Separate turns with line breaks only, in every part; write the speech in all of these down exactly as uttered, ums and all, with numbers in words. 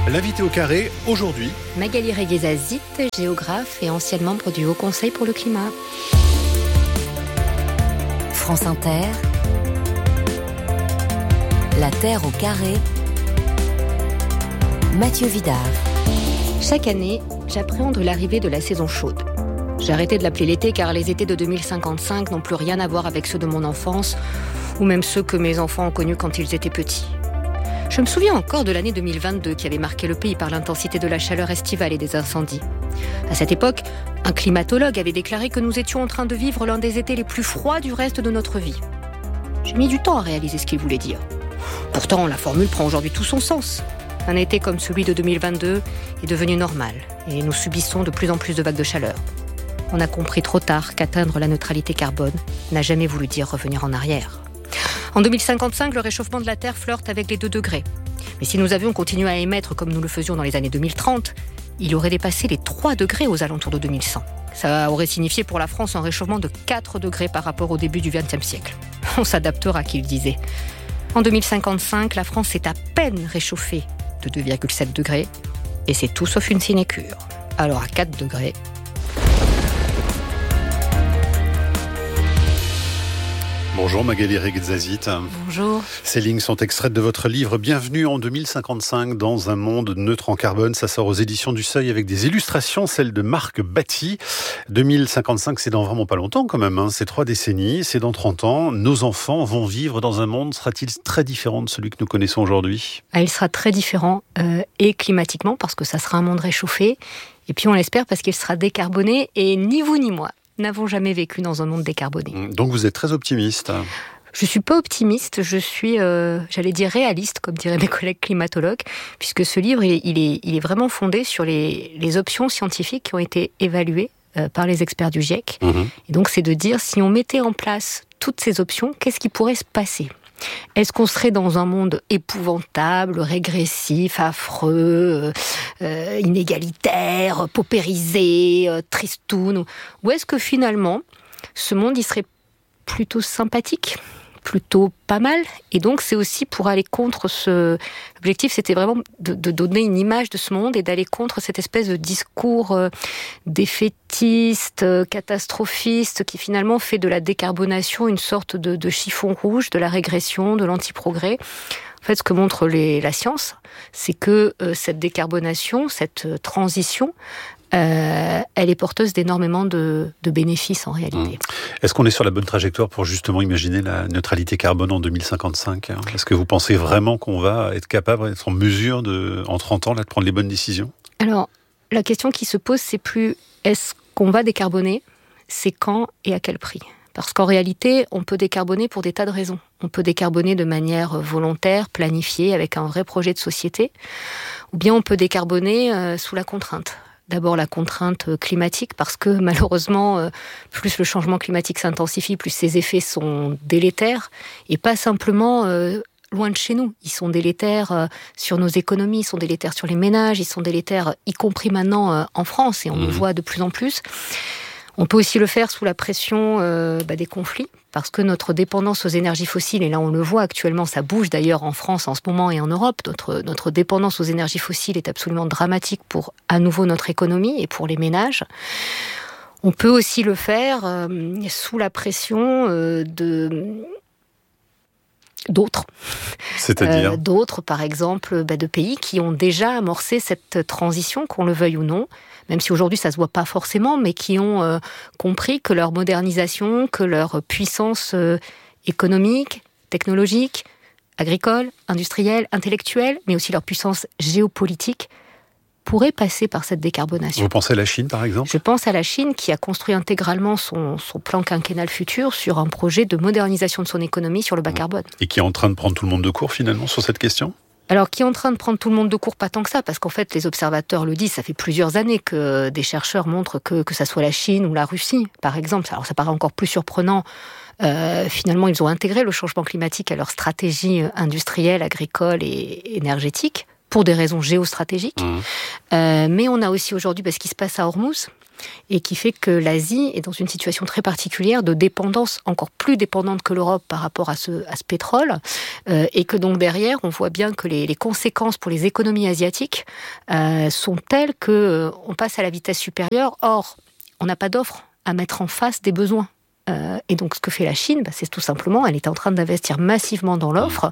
L'invité au carré, aujourd'hui,
Magali Regueza-Zit, géographe et ancienne membre du Haut Conseil pour le climat.
France Inter, La Terre au carré, Mathieu Vidard.
Chaque année, j'appréhende l'arrivée de la saison chaude. J'ai arrêté de l'appeler l'été car les étés de deux mille cinquante-cinq n'ont plus rien à voir avec ceux de mon enfance ou même ceux que mes enfants ont connus quand ils étaient petits. Je me souviens encore de l'année deux mille vingt-deux qui avait marqué le pays par l'intensité de la chaleur estivale et des incendies. À cette époque, un climatologue avait déclaré que nous étions en train de vivre l'un des étés les plus froids du reste de notre vie. J'ai mis du temps à réaliser ce qu'il voulait dire. Pourtant, la formule prend aujourd'hui tout son sens. Un été comme celui de deux mille vingt-deux est devenu normal et nous subissons de plus en plus de vagues de chaleur. On a compris trop tard qu'atteindre la neutralité carbone n'a jamais voulu dire revenir en arrière. En deux mille cinquante-cinq, le réchauffement de la Terre flirte avec les deux degrés. Mais si nous avions continué à émettre comme nous le faisions dans les années deux mille trente, il aurait dépassé les trois degrés aux alentours de deux mille cent. Ça aurait signifié pour la France un réchauffement de quatre degrés par rapport au début du vingtième siècle. On s'adaptera, qu'il disait. En deux mille cinquante-cinq, la France s'est à peine réchauffée de deux virgule sept degrés, et c'est tout sauf une sinécure. Alors à quatre degrés...
Bonjour Magali Regueza-Zit.
Bonjour.
Ces lignes sont extraites de votre livre « Bienvenue en deux mille cinquante-cinq dans un monde neutre en carbone ». Ça sort aux éditions du Seuil avec des illustrations, celles de Marc Batty. deux mille cinquante-cinq, c'est dans vraiment pas longtemps quand même. Hein. C'est trois décennies, c'est dans trente ans. Nos enfants vont vivre dans un monde, sera-t-il très différent de celui que nous connaissons aujourd'hui ?
Ah, il sera très différent, euh, et climatiquement, parce que ça sera un monde réchauffé. Et puis on l'espère parce qu'il sera décarboné, et ni vous ni moi n'avons jamais vécu dans un monde décarboné.
Donc vous êtes très optimiste.
Je suis pas optimiste, je suis, euh, j'allais dire réaliste, comme diraient mes collègues climatologues, puisque ce livre, il est, il est, il est vraiment fondé sur les, les options scientifiques qui ont été évaluées euh, par les experts du GIEC. Mmh. Et donc c'est de dire, si on mettait en place toutes ces options, qu'est-ce qui pourrait se passer ? Est-ce qu'on serait dans un monde épouvantable, régressif, affreux, euh, inégalitaire, paupérisé, euh, tristoun ? Ou est-ce que finalement, ce monde, il serait plutôt sympathique, plutôt pas mal ? Et donc, c'est aussi pour aller contre ce... L'objectif, c'était vraiment de, de donner une image de ce monde et d'aller contre cette espèce de discours euh, défaitiste, euh, catastrophiste, qui finalement fait de la décarbonation une sorte de, de chiffon rouge, de la régression, de l'anti-progrès. En fait, ce que montre les, la science, c'est que euh, cette décarbonation, cette euh, transition, Euh, elle est porteuse d'énormément de, de bénéfices en réalité.
Mmh. Est-ce qu'on est sur la bonne trajectoire pour justement imaginer la neutralité carbone en deux mille cinquante-cinq ? Est-ce que vous pensez vraiment qu'on va être capable, être en mesure de, en trente ans, là, de prendre les bonnes décisions ?
Alors, la question qui se pose, c'est plus est-ce qu'on va décarboner ? C'est quand et à quel prix ? Parce qu'en réalité, on peut décarboner pour des tas de raisons. On peut décarboner de manière volontaire, planifiée, avec un vrai projet de société, ou bien on peut décarboner euh, sous la contrainte. D'abord la contrainte climatique, parce que malheureusement, plus le changement climatique s'intensifie, plus ses effets sont délétères, et pas simplement euh, loin de chez nous. Ils sont délétères euh, sur nos économies, ils sont délétères sur les ménages, ils sont délétères, y compris maintenant euh, en France, et on mmh. le voit de plus en plus. On peut aussi le faire sous la pression euh, bah, des conflits, parce que notre dépendance aux énergies fossiles, et là on le voit actuellement, ça bouge d'ailleurs en France en ce moment et en Europe, notre, notre dépendance aux énergies fossiles est absolument dramatique pour à nouveau notre économie et pour les ménages. On peut aussi le faire euh, sous la pression euh, de... d'autres.
C'est-à-dire
euh, D'autres, par exemple, bah, de pays qui ont déjà amorcé cette transition, qu'on le veuille ou non, même si aujourd'hui ça se voit pas forcément, mais qui ont euh, compris que leur modernisation, que leur puissance euh, économique, technologique, agricole, industrielle, intellectuelle, mais aussi leur puissance géopolitique, pourrait passer par cette décarbonation.
Vous pensez à la Chine, par exemple ?
Je pense à la Chine qui a construit intégralement son, son plan quinquennal futur sur un projet de modernisation de son économie sur le bas carbone.
Et qui est en train de prendre tout le monde de court, finalement, sur cette question ?
Alors, qui est en train de prendre tout le monde de court, pas tant que ça, parce qu'en fait, les observateurs le disent, ça fait plusieurs années que des chercheurs montrent que, que ça soit la Chine ou la Russie, par exemple. Alors, ça paraît encore plus surprenant. Euh, finalement, ils ont intégré le changement climatique à leur stratégie industrielle, agricole et énergétique, pour des raisons géostratégiques. Mmh. Euh, mais on a aussi aujourd'hui bah, ce qui se passe à Hormuz, et qui fait que l'Asie est dans une situation très particulière de dépendance, encore plus dépendante que l'Europe par rapport à ce, à ce pétrole, euh, et que donc derrière, on voit bien que les, les conséquences pour les économies asiatiques euh, sont telles qu'on euh, passe à la vitesse supérieure. Or, on n'a pas d'offre à mettre en face des besoins. Euh, et donc, ce que fait la Chine, bah, c'est tout simplement, elle est en train d'investir massivement dans l'offre.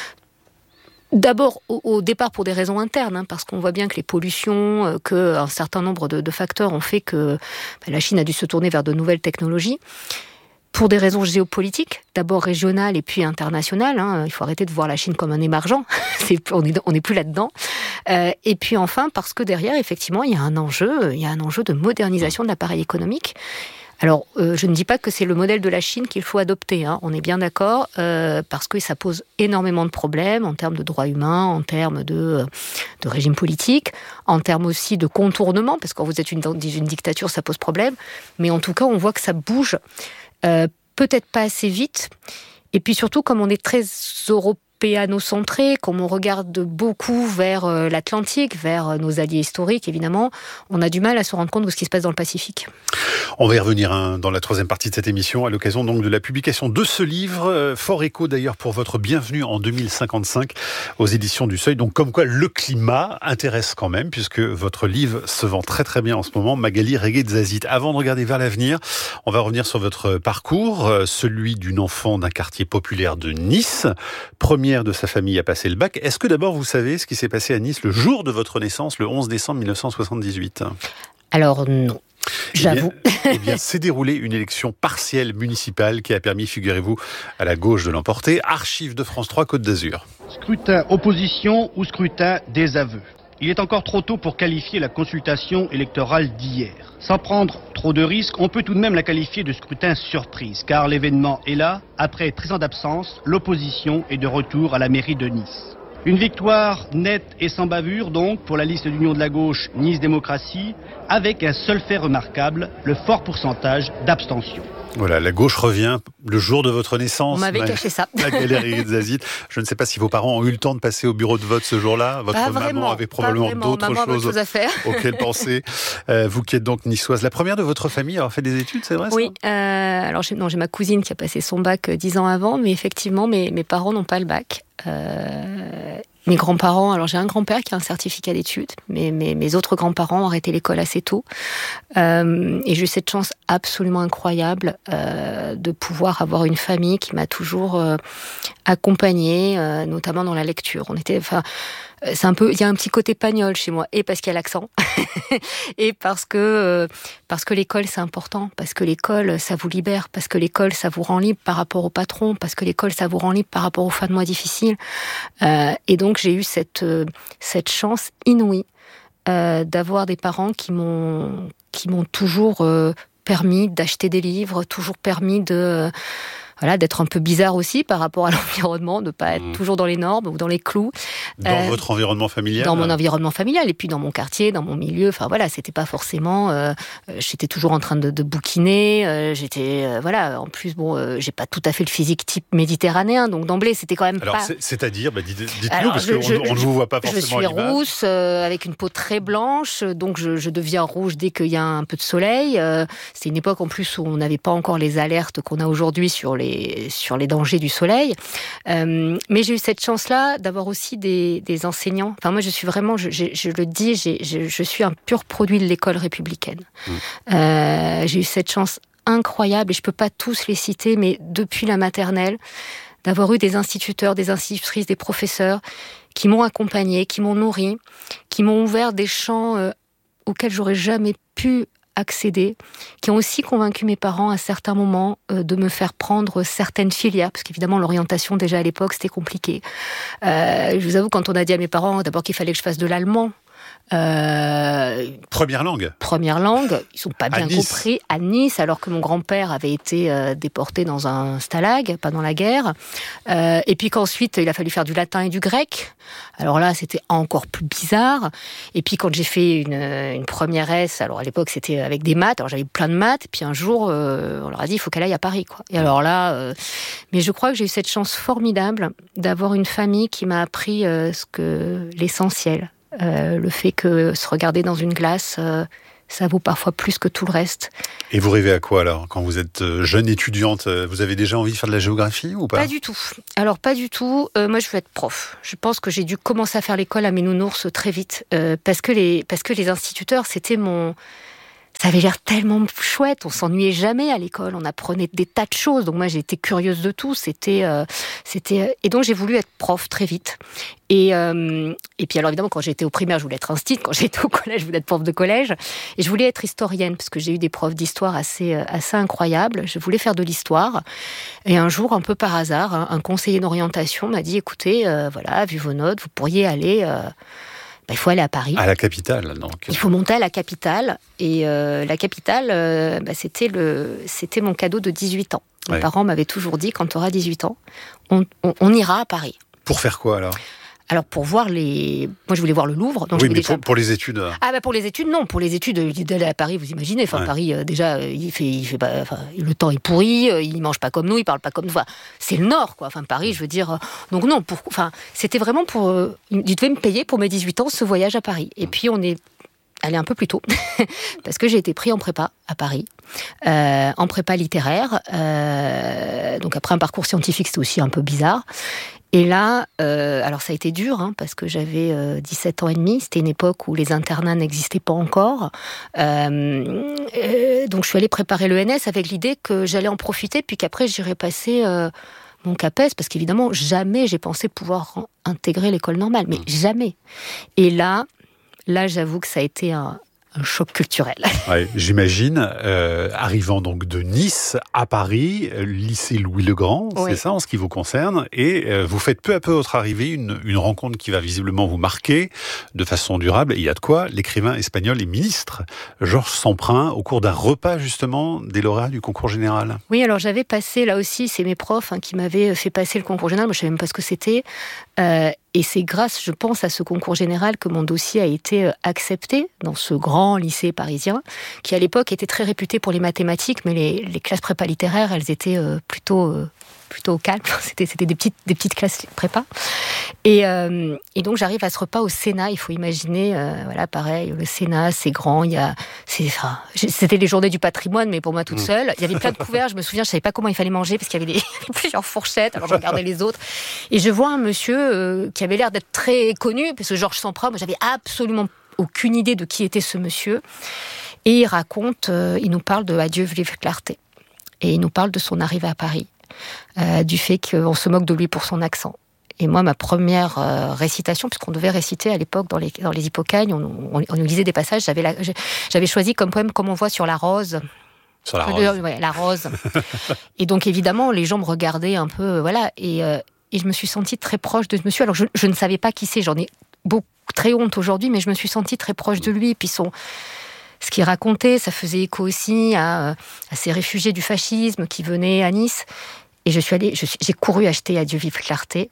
D'abord, au, au départ, pour des raisons internes, hein, parce qu'on voit bien que les pollutions, euh, qu'un certain nombre de, de facteurs ont fait que bah, la Chine a dû se tourner vers de nouvelles technologies. Pour des raisons géopolitiques, d'abord régionales et puis internationales. Hein, il faut arrêter de voir la Chine comme un émergent. C'est, on n'est on est plus là-dedans. Euh, et puis enfin, parce que derrière, effectivement, il y a un enjeu, il y a un enjeu de modernisation de l'appareil économique. Alors, euh, je ne dis pas que c'est le modèle de la Chine qu'il faut adopter, hein, on est bien d'accord, euh, parce que ça pose énormément de problèmes en termes de droits humains, en termes de, de régime politique, en termes aussi de contournement, parce que quand vous êtes une, dans une dictature, ça pose problème. Mais en tout cas, on voit que ça bouge, euh, peut-être pas assez vite. Et puis surtout, comme on est très européano-centré, comme on regarde beaucoup vers euh, l'Atlantique, vers euh, nos alliés historiques, évidemment, on a du mal à se rendre compte de ce qui se passe dans le Pacifique.
On va y revenir hein, dans la troisième partie de cette émission, à l'occasion donc de la publication de ce livre, euh, fort écho d'ailleurs pour votre bienvenue en deux mille cinquante-cinq aux éditions du Seuil. Donc comme quoi le climat intéresse quand même, puisque votre livre se vend très très bien en ce moment, Magali Reguet-Zazit. Avant de regarder vers l'avenir, on va revenir sur votre parcours, euh, celui d'une enfant d'un quartier populaire de Nice, première de sa famille à passer le bac. Est-ce que d'abord vous savez ce qui s'est passé à Nice le jour de votre naissance, le onze décembre mille neuf cent soixante-dix-huit ?
Alors non. J'avoue.
Eh bien, eh bien, s'est déroulée une élection partielle municipale qui a permis, figurez-vous, à la gauche de l'emporter. Archives de France trois, Côte d'Azur.
Scrutin opposition ou scrutin désaveu. Il est encore trop tôt pour qualifier la consultation électorale d'hier. Sans prendre trop de risques, on peut tout de même la qualifier de scrutin surprise, car l'événement est là. Après treize ans d'absence, l'opposition est de retour à la mairie de Nice. Une victoire nette et sans bavure donc pour la liste d'union de la gauche Nice Démocratie, avec un seul fait remarquable, le fort pourcentage d'abstention.
Voilà, la gauche revient le jour de votre naissance.
On m'avait Ma... caché ça.
Magali Reguet-Zazit. Je ne sais pas si vos parents ont eu le temps de passer au bureau de vote ce jour-là. Votre
pas
maman
vraiment,
avait probablement d'autres
maman
choses,
choses à faire.
auxquelles penser. Euh, vous qui êtes donc niçoise, la première de votre famille à avoir fait des études, c'est vrai ça ?
Oui, euh, alors j'ai, non, j'ai ma cousine qui a passé son bac dix ans avant, mais effectivement, mes, mes parents n'ont pas le bac. Euh, mes grands-parents, alors j'ai un grand-père qui a un certificat d'études, mais mes, mes autres grands-parents ont arrêté l'école assez tôt. Euh, et j'ai eu cette chance absolument incroyable euh, de pouvoir avoir une famille qui m'a toujours euh, accompagnée, euh, notamment dans la lecture. On était, enfin, c'est un peu, il y a un petit côté pagnol chez moi, et parce qu'il y a l'accent, et parce que euh, parce que l'école c'est important, parce que l'école ça vous libère, parce que l'école ça vous rend libre par rapport au patron, parce que l'école ça vous rend libre par rapport aux fins de mois difficiles. Euh, et donc j'ai eu cette euh, cette chance inouïe euh, d'avoir des parents qui m'ont qui m'ont toujours euh, permis d'acheter des livres, toujours permis de euh, Voilà, d'être un peu bizarre aussi par rapport à l'environnement, de pas être mmh. toujours dans les normes ou dans les clous.
Dans euh, votre environnement familial ?
Dans mon environnement familial, et puis dans mon quartier, dans mon milieu. Enfin voilà, c'était pas forcément. Euh, j'étais toujours en train de, de bouquiner. Euh, j'étais euh, voilà. En plus, bon, euh, j'ai pas tout à fait le physique type méditerranéen, donc d'emblée, c'était quand même
Alors,
pas.
C'est, c'est-à-dire, bah, dites, dites-nous
Alors,
parce
je,
qu'on
je,
on ne vous voit pas forcément.
Je suis
à l'image.
rousse, euh, avec une peau très blanche, donc je, je deviens rouge dès qu'il y a un peu de soleil. Euh, c'est une époque en plus où on n'avait pas encore les alertes qu'on a aujourd'hui sur les sur les dangers du soleil. Euh, mais j'ai eu cette chance-là d'avoir aussi des, des enseignants. Enfin, moi, je suis vraiment, je, je, je le dis, j'ai, je, je suis un pur produit de l'école républicaine. Mmh. Euh, j'ai eu cette chance incroyable, et je peux pas tous les citer, mais depuis la maternelle, d'avoir eu des instituteurs, des institutrices, des professeurs qui m'ont accompagnée, qui m'ont nourrie, qui m'ont ouvert des champs euh, auxquels j'aurais jamais pu accéder, qui ont aussi convaincu mes parents à certains moments euh, de me faire prendre certaines filières, parce qu'évidemment l'orientation déjà à l'époque c'était compliqué. Euh, je vous avoue, quand on a dit à mes parents d'abord qu'il fallait que je fasse de l'allemand, Euh,
première langue.
Première langue. Ils sont pas bien
à Nice.
compris à Nice, alors que mon grand-père avait été euh, déporté dans un stalag pendant la guerre. Euh, et puis qu'ensuite, il a fallu faire du latin et du grec. Alors là, c'était encore plus bizarre. Et puis quand j'ai fait une, une première S, alors à l'époque, c'était avec des maths. Alors j'avais plein de maths. Puis un jour, euh, on leur a dit, il faut qu'elle aille à Paris, quoi. Et alors là, euh, mais je crois que j'ai eu cette chance formidable d'avoir une famille qui m'a appris euh, ce que l'essentiel. Euh, le fait que se regarder dans une glace, euh, ça vaut parfois plus que tout le reste.
Et vous rêvez à quoi alors, quand vous êtes jeune étudiante? Vous avez déjà envie de faire de la géographie ou pas?
Pas du tout. Alors pas du tout. Euh, moi, je veux être prof. Je pense que j'ai dû commencer à faire l'école à mes nounours très vite, euh, parce que les parce que les instituteurs, c'était mon Ça avait l'air tellement chouette, on s'ennuyait jamais à l'école, on apprenait des tas de choses. Donc moi, j'ai été curieuse de tout. C'était, euh, c'était, et donc j'ai voulu être prof très vite. Et euh, et puis alors évidemment, quand j'étais au primaire, je voulais être instite. Quand j'étais au collège, je voulais être prof de collège. Et je voulais être historienne parce que j'ai eu des profs d'histoire assez assez incroyables. Je voulais faire de l'histoire. Et un jour, un peu par hasard, un, un conseiller d'orientation m'a dit écoutez, euh, voilà, vu vos notes, vous pourriez aller. Euh, Ben, il faut aller à Paris.
À la capitale, donc.
Il faut monter à la capitale. Et euh, la capitale, euh, bah, c'était, le, c'était mon cadeau de dix-huit ans. Mes
ouais.
parents m'avaient toujours dit, quand tu auras dix-huit ans, on, on, on ira à Paris.
Pour faire quoi, alors?
Alors, pour voir les... Moi, je voulais voir le Louvre. Donc
oui,
je
mais
déjà...
pour, pour les études.
Ah, bah pour les études, non. Pour les études, d'aller à Paris, vous imaginez. Enfin, ouais. Paris, euh, déjà, il fait, il fait pas, enfin, le temps est pourri, euh, il mange pas comme nous, il parle pas comme nous. Enfin, c'est le Nord, quoi. Enfin, Paris, je veux dire. Euh, donc, non, pour, enfin, c'était vraiment pour. Euh, il devait me payer pour mes dix-huit ans ce voyage à Paris. Et puis, on est allé un peu plus tôt, parce que j'ai été pris en prépa à Paris, euh, en prépa littéraire. Euh, donc, après un parcours scientifique, c'était aussi un peu bizarre. Et là, euh, alors ça a été dur, hein, parce que j'avais euh, dix-sept ans et demi, c'était une époque où les internats n'existaient pas encore. Euh, euh, donc je suis allée préparer l'E N S avec l'idée que j'allais en profiter, puis qu'après j'irais passer euh, mon CAPES, parce qu'évidemment, jamais j'ai pensé pouvoir intégrer l'école normale, mais jamais. Et là, là j'avoue que ça a été un... un choc culturel.
Ouais, j'imagine, euh, arrivant donc de Nice à Paris, lycée Louis-le-Grand, oui. C'est ça en ce qui vous concerne, et euh, vous faites peu à peu à votre arrivée une, une rencontre qui va visiblement vous marquer de façon durable, et il y a de quoi, l'écrivain espagnol et ministre Georges Semprin, au cours d'un repas justement des lauréats du concours général.
Oui, alors j'avais passé, là aussi, c'est mes profs hein, qui m'avaient fait passer le concours général, moi je ne savais même pas ce que c'était, euh, et c'est grâce, je pense, à ce concours général que mon dossier a été accepté dans ce grand lycée parisien, qui à l'époque était très réputé pour les mathématiques, mais les, les classes prépa littéraires, elles étaient euh, plutôt, euh, plutôt au calme. C'était, c'était des, petites, des petites classes prépa. Et, euh, et donc j'arrive à ce repas au Sénat, il faut imaginer, euh, voilà, pareil, le Sénat, c'est grand, il y a, c'est, enfin, c'était les journées du patrimoine, mais pour moi toute seule. Il y avait plein de couverts, je me souviens, je savais pas comment il fallait manger, parce qu'il y avait, des, il y avait plusieurs fourchettes, alors je regardais les autres. Et je vois un monsieur euh, qui avait l'air d'être très connu, parce que Georges Semprin, moi j'avais absolument aucune idée de qui était ce monsieur. Et il raconte, euh, il nous parle de Adieu vive clarté. Et il nous parle de son arrivée à Paris, euh, du fait qu'on se moque de lui pour son accent. Et moi, ma première euh, récitation, puisqu'on devait réciter à l'époque dans les, dans les Hippocagnes, on, on, on nous lisait des passages, j'avais, la, j'avais choisi comme poème Comme on voit sur la rose.
Sur la rose.
Ouais, la rose. Et donc évidemment, les gens me regardaient un peu, voilà, et, euh, et je me suis sentie très proche de ce monsieur. Alors je, je ne savais pas qui c'est, j'en ai beaucoup, très honte aujourd'hui, mais je me suis sentie très proche de lui. Et puis son, ce qu'il racontait, ça faisait écho aussi à, à ces réfugiés du fascisme qui venaient à Nice. Et je suis allée, je suis, j'ai couru acheter Adieu vive clarté.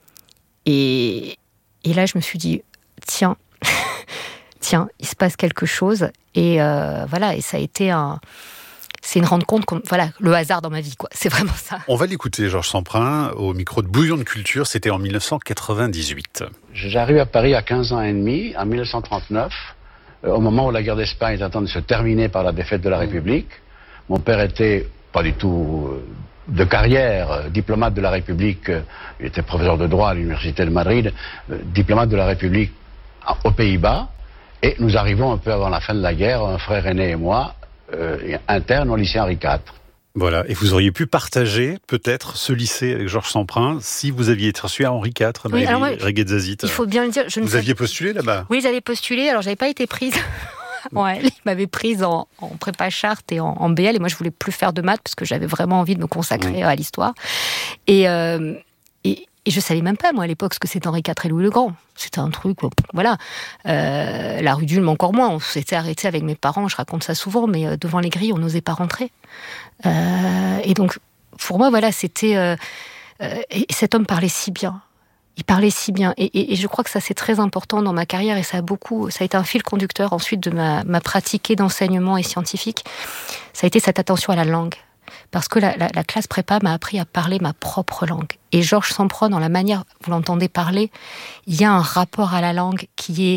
Et, et là, je me suis dit, tiens, tiens, il se passe quelque chose. Et euh, voilà, et ça a été un... C'est une rendre compte, voilà, le hasard dans ma vie, quoi. C'est vraiment ça.
On va l'écouter, Georges Semprin, au micro de Bouillon de Culture. C'était en mille neuf cent quatre-vingt-dix-huit.
J'arrive à Paris à quinze ans et demi, en mille neuf cent trente-neuf, euh, au moment où la guerre d'Espagne est en train de se terminer par la défaite de la République. Mon père était pas du tout euh, de carrière, euh, diplomate de la République. Euh, il était professeur de droit à l'université de Madrid, euh, diplomate de la République à, aux Pays-Bas. Et nous arrivons un peu avant la fin de la guerre, un frère aîné et moi, Euh, interne au lycée Henri quatre.
Voilà, et vous auriez pu partager peut-être ce lycée avec Georges Semprin si vous aviez été reçu à Henri quatre,
oui,
Maëlie Reguetzazit.
Il faut bien le dire. Je ne
vous
sais...
aviez postulé là-bas?
Oui, j'avais postulé, alors j'avais pas été prise. Ouais, il m'avait prise en, en prépa charte et en, en B L, et moi je voulais plus faire de maths parce que j'avais vraiment envie de me consacrer mmh. à l'histoire. Et, euh, et Et je savais même pas, moi, à l'époque, ce que c'était Henri quatre et Louis le Grand. C'était un truc, voilà. Euh, la rue d'Ulm, encore moins. On s'était arrêté avec mes parents, je raconte ça souvent, mais euh, devant les grilles, on n'osait pas rentrer. Euh, et donc, pour moi, voilà, c'était... Euh, euh, et cet homme parlait si bien. Il parlait si bien. Et, et, et je crois que ça, c'est très important dans ma carrière, et ça a beaucoup... Ça a été un fil conducteur, ensuite, de ma, ma pratique d'enseignement et scientifique. Ça a été cette attention à la langue. Parce que la, la, la classe prépa m'a appris à parler ma propre langue. Et Georges Semprin, dans la manière, vous l'entendez parler, il y a un rapport à la langue qui est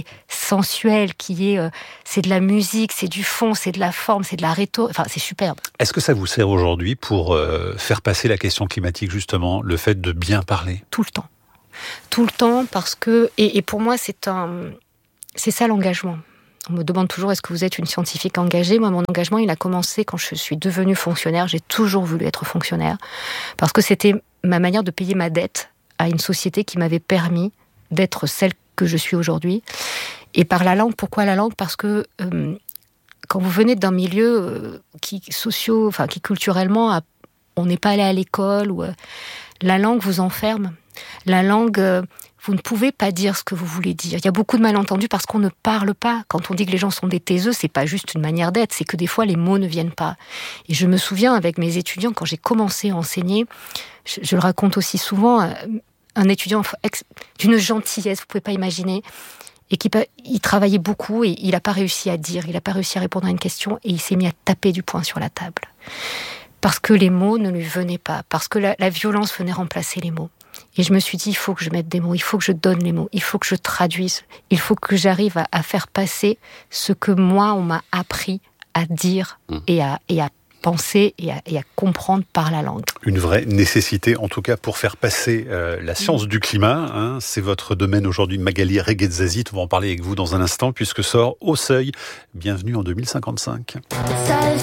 sensuel, qui est, euh, c'est de la musique, c'est du fond, c'est de la forme, c'est de la rhétorique. Enfin, c'est superbe.
Est-ce que ça vous sert aujourd'hui pour euh, faire passer la question climatique, justement, le fait de bien parler ?
Tout le temps. Tout le temps, parce que... Et, et pour moi, c'est un... C'est ça l'engagement. On me demande toujours, est-ce que vous êtes une scientifique engagée ? Moi, mon engagement, il a commencé quand je suis devenue fonctionnaire. J'ai toujours voulu être fonctionnaire. Parce que c'était ma manière de payer ma dette à une société qui m'avait permis d'être celle que je suis aujourd'hui. Et par la langue, pourquoi la langue ? Parce que euh, quand vous venez d'un milieu euh, qui, socio, enfin, qui culturellement, a, on n'est pas allé à l'école, ou, euh, la langue vous enferme. La langue, euh, vous ne pouvez pas dire ce que vous voulez dire. Il y a beaucoup de malentendus parce qu'on ne parle pas. Quand on dit que les gens sont des taiseux, c'est pas juste une manière d'être, c'est que des fois les mots ne viennent pas. Et je me souviens avec mes étudiants, quand j'ai commencé à enseigner, je, je le raconte aussi souvent, un étudiant ex, d'une gentillesse, vous pouvez pas imaginer, et qui il travaillait beaucoup et il n'a pas réussi à dire, il n'a pas réussi à répondre à une question et il s'est mis à taper du poing sur la table. Parce que les mots ne lui venaient pas, parce que la, la violence venait remplacer les mots. Et je me suis dit, il faut que je mette des mots, il faut que je donne les mots, il faut que je traduise, il faut que j'arrive à, à faire passer ce que moi, on m'a appris à dire mmh. et, à, et à penser et à, et à comprendre par la langue.
Une vraie nécessité, en tout cas, pour faire passer euh, la science mmh. du climat. Hein, c'est votre domaine aujourd'hui, Magali Reguetzazit. On va en parler avec vous dans un instant, puisque sort Au Seuil. Bienvenue en deux mille cinquante-cinq.